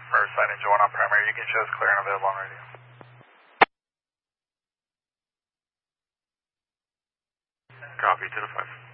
for signage 1 on primary. You can show us clear and available on radio. Copy, 10-5.